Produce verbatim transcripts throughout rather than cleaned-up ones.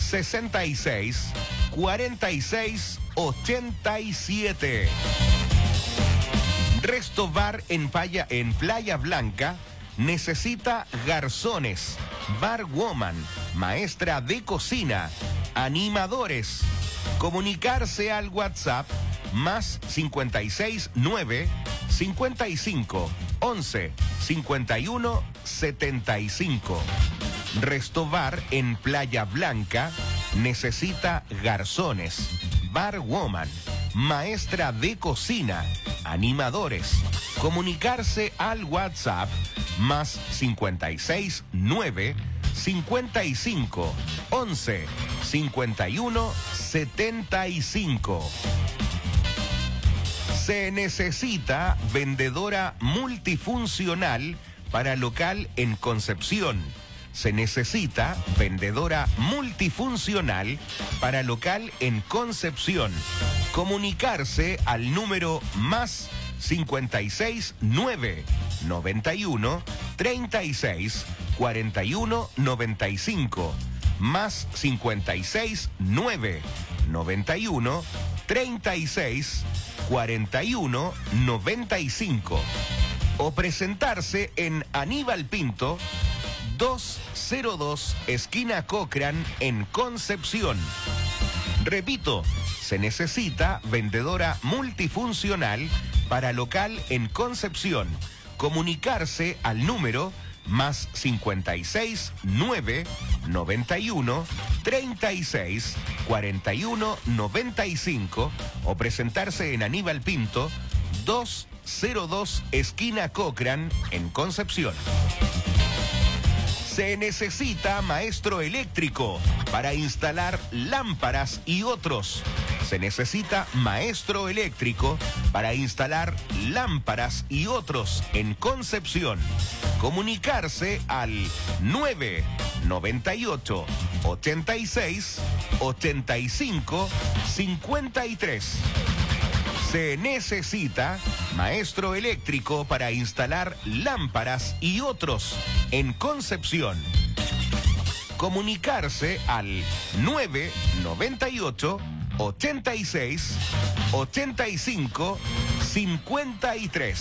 sesenta y seis, cuarenta y seis, ochenta y siete. Resto Bar en Playa, en Playa Blanca necesita garzones, barwoman, maestra de cocina, animadores. Comunicarse al WhatsApp más cincuenta y seis nueve, cincuenta y cinco, once, cincuenta y uno, setenta y cinco. Resto Bar en Playa Blanca necesita garzones, barwoman, maestra de cocina, animadores. Comunicarse al WhatsApp más cincuenta y seis nueve, cincuenta y cinco, once, cincuenta y uno, setenta y cinco. Se necesita vendedora multifuncional para local en Concepción. Se necesita vendedora multifuncional para local en Concepción. Comunicarse al número más cincuenta y seis nueve, noventa y uno, treinta y seis, cuarenta y uno, noventa y cinco. Más cincuenta y seis nueve, noventa y uno, treinta y seis, cuarenta y uno, noventa y cinco. O presentarse en Aníbal Pinto, doscientos dos, esquina Cochrane, en Concepción. Repito, se necesita vendedora multifuncional para local en Concepción. Comunicarse al número más cincuenta y seis nueve, noventa y uno, treinta y seis, cuarenta y uno, noventa y cinco o presentarse en Aníbal Pinto, doscientos dos, esquina Cochrane, en Concepción. Se necesita maestro eléctrico para instalar lámparas y otros. Se necesita maestro eléctrico para instalar lámparas y otros en Concepción. Comunicarse al nueve, noventa y ocho, ochenta y seis, ochenta y cinco, cincuenta y tres. Se necesita maestro eléctrico para instalar lámparas y otros en Concepción. Comunicarse al nueve, noventa y ocho, ochenta y seis, ochenta y cinco, cincuenta y tres.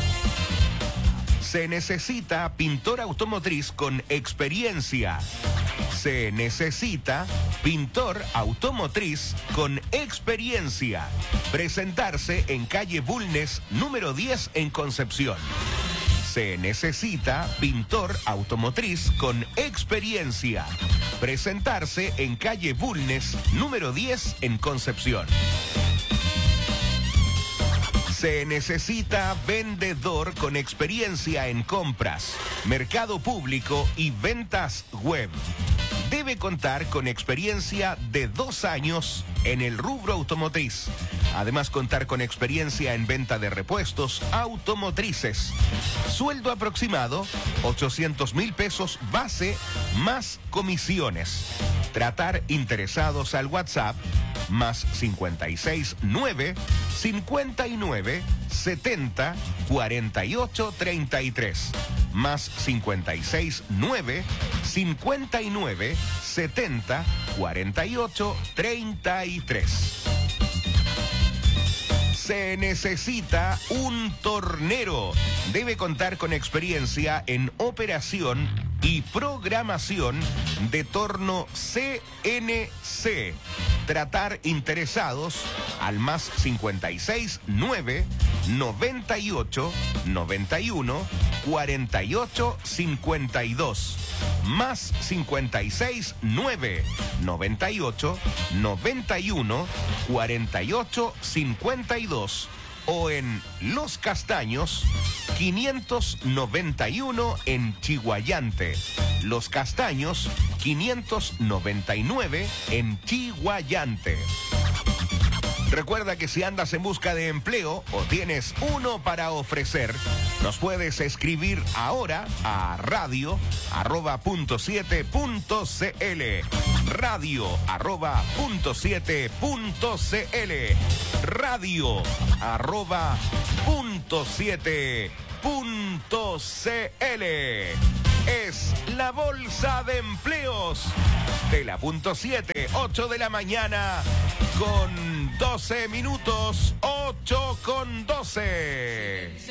Se necesita pintor automotriz con experiencia. Se necesita pintor automotriz con experiencia. Presentarse en calle Bulnes, número diez, en Concepción. Se necesita pintor automotriz con experiencia. Presentarse en calle Bulnes, número diez, en Concepción. Se necesita vendedor con experiencia en compras, mercado público y ventas web. Debe contar con experiencia de dos años en el rubro automotriz. Además, contar con experiencia en venta de repuestos automotrices. Sueldo aproximado, ochocientos mil pesos base más comisiones. Tratar interesados al WhatsApp más cincuenta y seis nueve, cincuenta y nueve, setenta, cuarenta y ocho, treinta y tres. Más cincuenta y seis nueve, cincuenta y nueve, setenta, cuarenta y ocho, treinta y tres. Se necesita un tornero. Debe contar con experiencia en operación y programación de torno C N C. Tratar interesados al más cincuenta y seis nueve, noventa y ocho, noventa y uno, cuarenta y ocho, cincuenta y dos. Más cincuenta y seis nueve, noventa y ocho, noventa y uno, cuarenta y ocho, cincuenta y dos. O en Los Castaños, quinientos noventa y uno, en Chiguayante. Los Castaños, quinientos noventa y nueve, en Chiguayante. Recuerda que si andas en busca de empleo o tienes uno para ofrecer, nos puedes escribir ahora a radio arroba punto siete punto cl. Radio arroba punto siete punto cl. Radio arroba punto siete punto cl. es la Bolsa de Empleos de la punto siete, ocho de la mañana con doce minutos, ocho con doce.